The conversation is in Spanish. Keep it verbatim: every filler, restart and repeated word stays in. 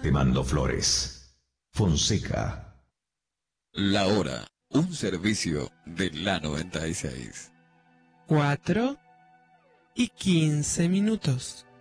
quemando flores. Fonseca. La hora, un servicio de la noventa y seis. Cuatro y quince minutos.